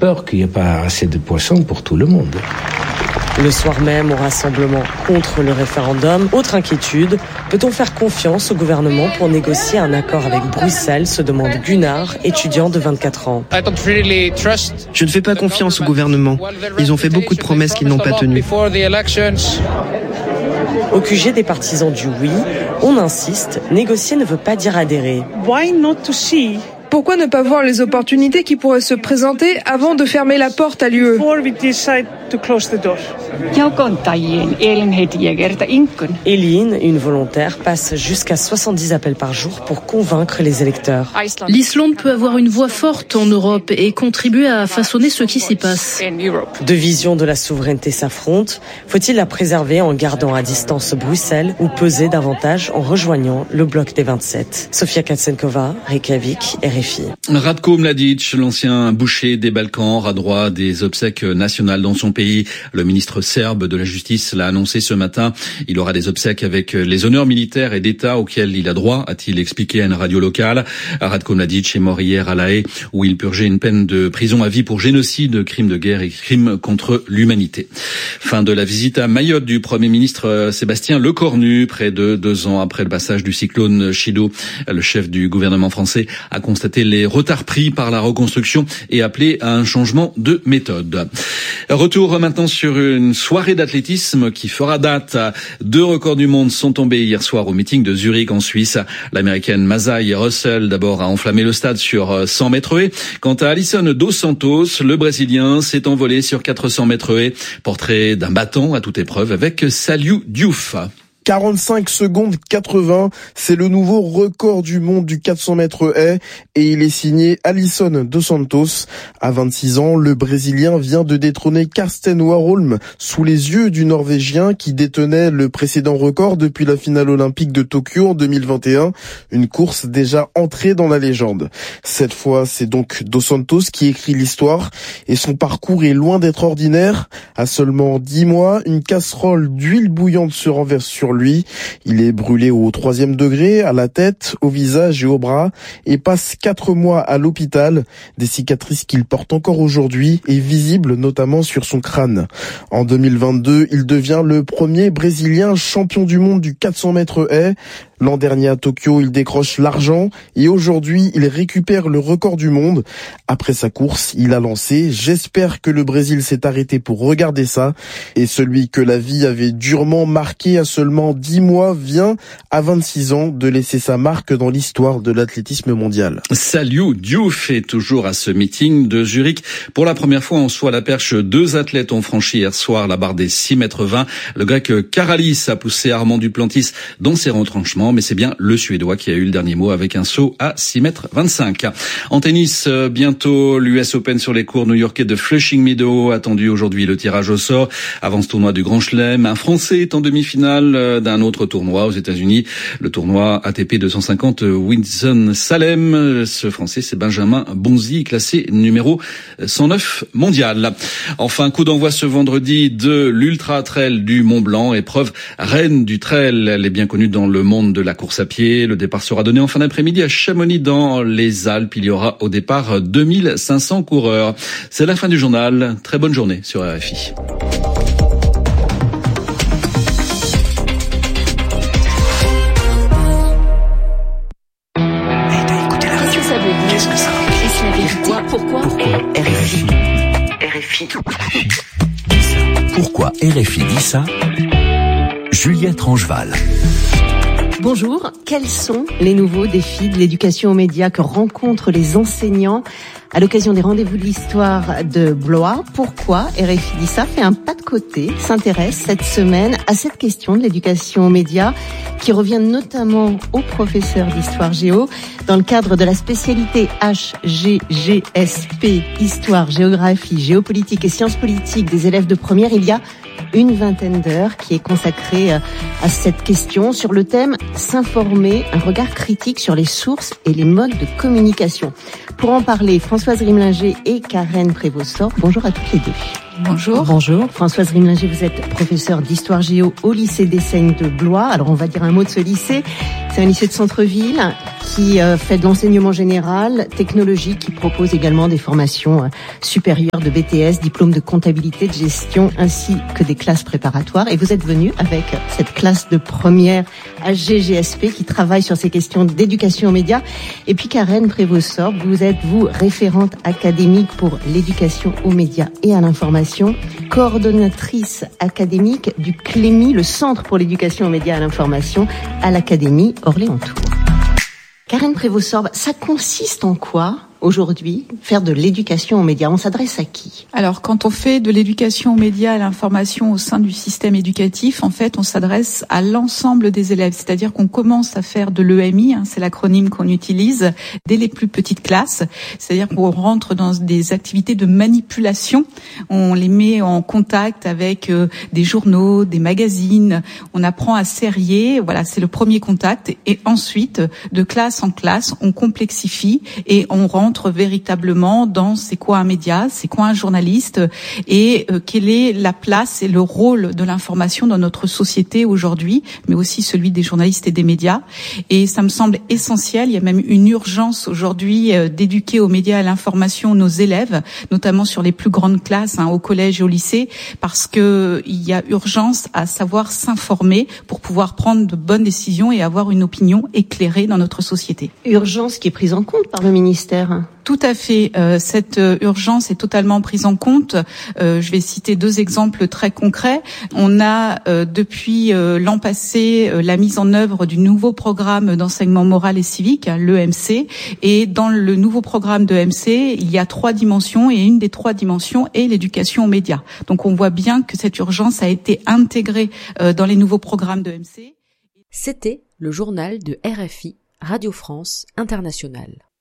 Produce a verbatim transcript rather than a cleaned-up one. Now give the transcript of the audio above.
peur qu'il n'y ait pas assez de poissons pour tout le monde. Le soir même, au rassemblement contre le référendum, autre inquiétude, peut-on faire confiance au gouvernement pour négocier un accord avec Bruxelles, se demande Gunnar, étudiant de vingt-quatre ans. Je ne fais pas confiance au gouvernement. Ils ont fait beaucoup de promesses qu'ils n'ont pas tenues. Au Q G des partisans du oui, on insiste, négocier ne veut pas dire adhérer. Pourquoi ne pas voir les opportunités qui pourraient se présenter avant de fermer la porte à l'U E ? Elin, une volontaire, passe jusqu'à soixante-dix appels par jour pour convaincre les électeurs. L'Islande peut avoir une voix forte en Europe et contribuer à façonner ce qui s'y passe. Deux visions de la souveraineté s'affrontent. Faut-il la préserver en gardant à distance Bruxelles ou peser davantage en rejoignant le bloc des vingt-sept ? Sofia Katsenkova, Reykjavik, R F I. Ratko Mladic, l'ancien boucher des Balkans, aura droit à des obsèques nationales dans son pays. Le ministre serbe de la Justice l'a annoncé ce matin. Il aura des obsèques avec les honneurs militaires et d'État auxquels il a droit, a-t-il expliqué à une radio locale. Ratko Mladic est mort hier à La Haye, où il purgeait une peine de prison à vie pour génocide, crimes de guerre et crimes contre l'humanité. Fin de la visite à Mayotte du Premier ministre Sébastien Lecornu, près de deux ans après le passage du cyclone Chido. Le chef du gouvernement français a constaté les retards pris par la reconstruction et appelé à un changement de méthode. Retour maintenant sur une soirée d'athlétisme qui fera date. Deux records du monde sont tombés hier soir au meeting de Zurich en Suisse. L'américaine Masai Russell d'abord a enflammé le stade sur cent mètres haies. Quant à Alisson dos Santos, le Brésilien s'est envolé sur quatre cents mètres haies. Portrait d'un battant à toute épreuve avec Saliou Diouf. quarante-cinq secondes quatre-vingts, c'est le nouveau record du monde du quatre cents mètres haies et il est signé Alisson dos Santos. À vingt-six ans, le Brésilien vient de détrôner Karsten Warholm sous les yeux du Norvégien qui détenait le précédent record depuis la finale olympique de Tokyo en deux mille vingt et un, une course déjà entrée dans la légende. Cette fois, c'est donc dos Santos qui écrit l'histoire et son parcours est loin d'être ordinaire. À seulement dix mois, une casserole d'huile bouillante se renverse sur lui. Il est brûlé au troisième degré, à la tête, au visage et au bras, et passe quatre mois à l'hôpital. Des cicatrices qu'il porte encore aujourd'hui et visibles notamment sur son crâne. En deux mille vingt-deux, il devient le premier Brésilien champion du monde du quatre cents mètres haies. L'an dernier à Tokyo, il décroche l'argent et aujourd'hui, il récupère le record du monde. Après sa course, il a lancé « J'espère que le Brésil s'est arrêté pour regarder ça ». Et celui que la vie avait durement marqué à seulement dix mois vient, à vingt-six ans, de laisser sa marque dans l'histoire de l'athlétisme mondial. Saliou Diouf est toujours à ce meeting de Zurich. Pour la première fois en saut à la perche, deux athlètes ont franchi hier soir la barre des six mètres vingt. Le grec Karalis a poussé Armand Duplantis dans ses retranchements, mais c'est bien le Suédois qui a eu le dernier mot avec un saut à six mètres vingt-cinq. En tennis, bientôt l'U S Open sur les cours new-yorkais de Flushing Meadows. Attendu aujourd'hui le tirage au sort. Avant ce tournoi du Grand Chelem, un Français est en demi-finale d'un autre tournoi aux États-Unis. Le tournoi A T P deux cent cinquante Winston-Salem. Ce Français, c'est Benjamin Bonzi, classé numéro cent neuf mondial. Enfin, coup d'envoi ce vendredi de l'Ultra Trail du Mont Blanc, épreuve reine du trail. Elle est bien connue dans le monde de la course à pied. Le départ sera donné en fin d'après-midi à Chamonix dans les Alpes. Il y aura au départ deux mille cinq cents coureurs. C'est la fin du journal. Très bonne journée sur R F I. Pourquoi R F I R F I Pourquoi R F I dit ça? Juliette Rangeval. Bonjour, quels sont les nouveaux défis de l'éducation aux médias que rencontrent les enseignants à l'occasion des rendez-vous de l'histoire de Blois? Pourquoi R F I dit ça fait un pas de côté, s'intéresse cette semaine à cette question de l'éducation aux médias qui revient notamment aux professeurs d'histoire géo dans le cadre de la spécialité H G G S P, histoire, géographie, géopolitique et sciences politiques des élèves de première. Il y a une vingtaine d'heures qui est consacrée à cette question sur le thème « S'informer, un regard critique sur les sources et les modes de communication ». Pour en parler, Françoise Rimlinger et Karen Prévost-Sort. Bonjour à toutes les deux. Bonjour. Bonjour. Françoise Rimlinger, vous êtes professeure d'histoire géo au lycée d'Essaignes de Blois. Alors on va dire un mot de ce lycée. C'est un lycée de centre-ville qui euh, fait de l'enseignement général, technologique, qui propose également des formations euh, supérieures de B T S, diplôme de comptabilité, de gestion, ainsi que des classes préparatoires. Et vous êtes venu avec cette classe de première à G G S P qui travaille sur ces questions d'éducation aux médias. Et puis Karen Prévost-Sorbe, vous êtes, vous, référente académique pour l'éducation aux médias et à l'information, coordonnatrice académique du C L E M I, le Centre pour l'éducation aux médias et à l'information, à l'Académie Orléans-Tours. Karen Prévost-Sorbe, ça consiste en quoi aujourd'hui, faire de l'éducation aux médias? On s'adresse à qui? Alors, quand on fait de l'éducation aux médias et à l'information au sein du système éducatif, en fait, on s'adresse à l'ensemble des élèves. C'est-à-dire qu'on commence à faire de l'E M I, hein, c'est l'acronyme qu'on utilise, dès les plus petites classes. C'est-à-dire qu'on rentre dans des activités de manipulation. On les met en contact avec euh, des journaux, des magazines. On apprend à serrer. Voilà, c'est le premier contact. Et ensuite, de classe en classe, on complexifie et on rentre véritablement dans c'est quoi un média, c'est quoi un journaliste et euh, quelle est la place et le rôle de l'information dans notre société aujourd'hui, mais aussi celui des journalistes et des médias. Et ça me semble essentiel. Il y a même une urgence aujourd'hui euh, d'éduquer aux médias et à l'information nos élèves, notamment sur les plus grandes classes, hein, au collège et au lycée, parce que il y a urgence à savoir s'informer pour pouvoir prendre de bonnes décisions et avoir une opinion éclairée dans notre société. Urgence qui est prise en compte par le ministère. Tout à fait. Euh, cette euh, urgence est totalement prise en compte. Euh, je vais citer deux exemples très concrets. On a euh, depuis euh, l'an passé euh, la mise en œuvre du nouveau programme d'enseignement moral et civique, hein, l'E M C. Et dans le nouveau programme de E M C, il y a trois dimensions et une des trois dimensions est l'éducation aux médias. Donc on voit bien que cette urgence a été intégrée euh, dans les nouveaux programmes de E M C. C'était le journal de R F I, Radio France Internationale.